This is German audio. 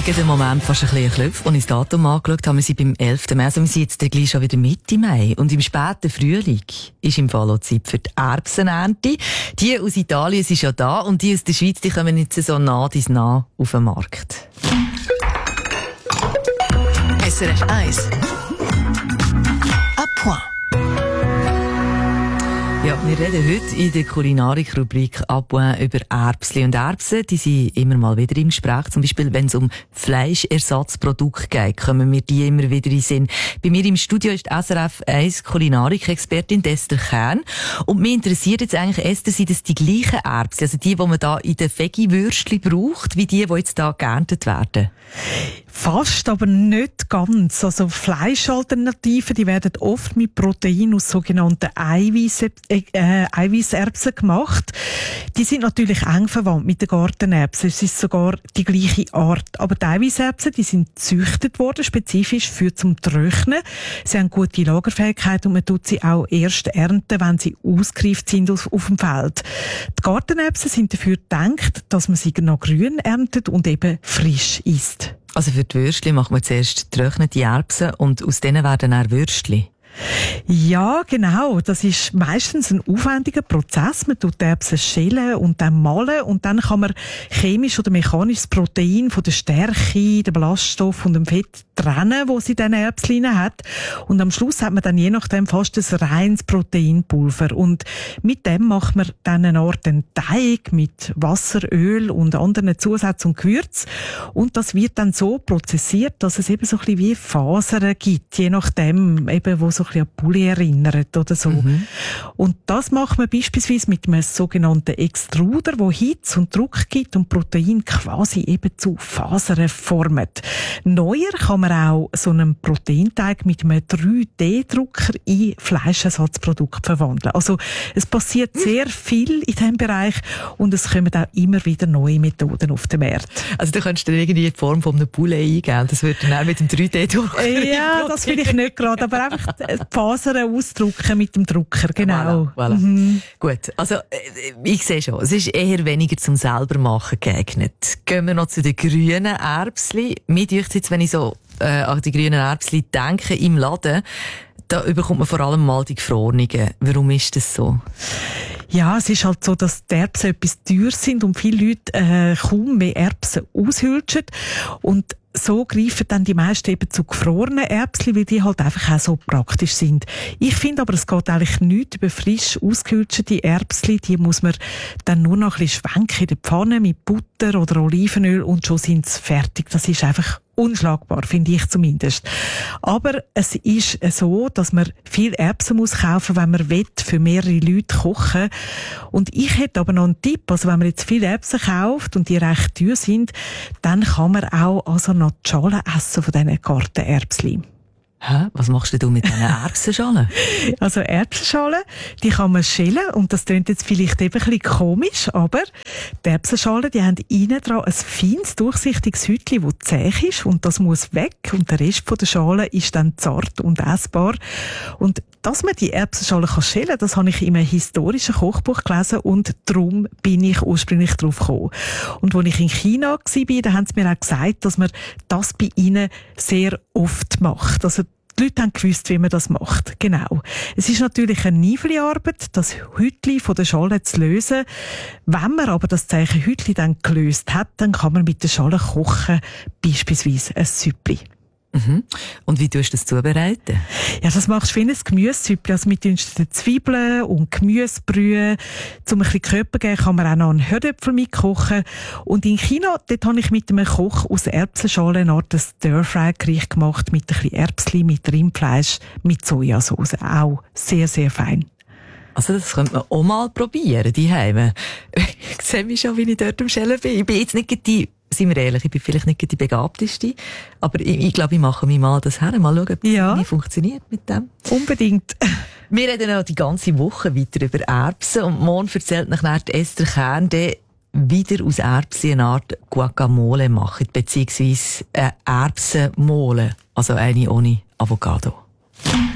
hatte den Moment fast ein bisschen Klopf, als ich das Datum angeschaut habe. Wir sind beim 11. Mai, also wir sind jetzt gleich schon wieder Mitte Mai. Und im späten Frühling ist im Fall auch Zeit für die Erbsenernte. Die aus Italien sind schon da und die aus der Schweiz, die kommen jetzt so nah auf den Markt. SRF 1 à point. Ja, wir reden heute in der Kulinarik-Rubrik «À point» über Erbsli und Erbsen. Die sind immer mal wieder im Gespräch. Zum Beispiel, wenn es um Fleischersatzprodukte geht, kommen mir die immer wieder in den Sinn. Bei mir im Studio ist SRF 1 Kulinarik-Expertin Esther Kern. Und mich interessiert jetzt eigentlich, Esther, sind das die gleichen Erbsen, also die man da in den Veggie-Würstchen braucht, wie die jetzt da geerntet werden? Fast, aber nicht ganz. Also Fleischalternativen, die werden oft mit Protein aus sogenannten Eiweißerbsen gemacht. Die sind natürlich eng verwandt mit den Gartenerbsen. Es ist sogar die gleiche Art. Aber die Eiweißerbsen, die sind gezüchtet worden, spezifisch für zum Trocknen. Sie haben gute Lagerfähigkeit und man tut sie auch erst ernten, wenn sie ausgereift sind auf dem Feld. Die Gartenerbsen sind dafür gedacht, dass man sie noch grün erntet und eben frisch isst. Also für die Würstchen macht man zuerst getrocknete Erbsen und aus denen werden dann Würstchen. Ja, genau. Das ist meistens ein aufwendiger Prozess. Man tut die Erbsen schälen und dann mahlen und dann kann man chemisch oder mechanisch das Protein von der Stärke, dem Ballaststoff und dem Fett trennen, wo sie dann Erbsen hat. Und am Schluss hat man dann je nachdem fast ein reines Proteinpulver. Und mit dem macht man dann eine Art Teig mit Wasser, Öl und anderen Zusätzen und Gewürzen. Und das wird dann so prozessiert, dass es eben so ein bisschen wie Fasern gibt, je nachdem eben, wo so ein bisschen an Poulet erinnert oder so. Mhm. Und das macht man beispielsweise mit einem sogenannten Extruder, wo Hitze und Druck gibt und Protein quasi eben zu Fasern formt. Neuer kann man auch so einen Proteinteig mit einem 3D-Drucker in Fleischersatzprodukte verwandeln. Also es passiert sehr viel in diesem Bereich und es kommen auch immer wieder neue Methoden auf den Markt. Also du könntest dann irgendwie die Form von einem Poulet eingeben, das würde dann auch mit dem 3D-Drucker. Ja, das vielleicht nicht gerade, aber einfach die Fasern ausdrucken mit dem Drucker, genau. Voilà. Mhm. Gut, also ich sehe schon, es ist eher weniger zum selber machen geeignet. Gehen wir noch zu den grünen Erbsli. Mir dünkt jetzt, wenn ich so an die grünen Erbsli denke im Laden, da bekommt man vor allem mal die gefrorenen. Warum ist das so? Ja, es ist halt so, dass die Erbsen etwas teuer sind und viele Leute kaum mehr Erbsen aushülsen. Und so greifen dann die meisten eben zu gefrorenen Erbsen, weil die halt einfach auch so praktisch sind. Ich finde aber, es geht eigentlich nichts über frisch ausgehüllte Erbsen. Die muss man dann nur noch ein bisschen schwenken in der Pfanne mit Butter oder Olivenöl und schon sind sie fertig. Das ist einfach unschlagbar, finde ich zumindest. Aber es ist so, dass man viel Erbsen muss kaufen, wenn man für mehrere Leute kochen. Und ich hätte aber noch einen Tipp. Also wenn man jetzt viele Erbsen kauft und die recht teuer sind, dann kann man auch also noch die Schalen essen von diesen Gartenerbsen. Hä? Was machst du mit diesen Erbsenschalen? Also Erbsenschalen, die kann man schälen und das klingt jetzt vielleicht eben ein bisschen komisch, aber die Erbsenschalen, die haben innen dran ein feines, durchsichtiges Hütchen, das zäh ist und das muss weg und der Rest von der Schale ist dann zart und essbar. Und dass man die Erbsenschalen schälen kann, das habe ich in einem historischen Kochbuch gelesen und darum bin ich ursprünglich drauf gekommen. Und als ich in China war, da haben sie mir auch gesagt, dass man das bei ihnen sehr oft macht. Also die Leute haben gewusst, wie man das macht. Genau. Es ist natürlich eine Nifli-Arbeit, das Hütli von der Schale zu lösen. Wenn man aber das Zeichen Hütli dann gelöst hat, dann kann man mit der Schale kochen, beispielsweise ein Süppli. Mhm. Und wie tust du das zubereiten? Ja, das machst du wie ein Gemüsesüppli. Also mit Zwiebeln und Gemüsebrühe. Zum ein bisschen Körper geben kann man auch noch einen Herdöpfel mitkochen. Und in China, dort habe ich mit einem Koch aus Erbsenschalen eine Art Stir-Fry-Gericht gemacht mit ein bisschen Erbsli, mit Rindfleisch, mit Sojasauce. Auch sehr, sehr fein. Also das könnte man auch mal probieren, die Heime. Ich sehe mich schon, wie ich dort am Schellen bin. Ich bin jetzt nicht seien wir ehrlich, ich bin vielleicht nicht die Begabteste, aber ich glaube, ich mache mich mal das her, mal schauen, wie funktioniert mit dem. Unbedingt. Wir reden noch die ganze Woche weiter über Erbsen und morgen erzählt nachher die Esther Kern, die wieder aus Erbsen eine Art Guacamole machen, beziehungsweise eine Erbsenmole, also eine ohne Avocado.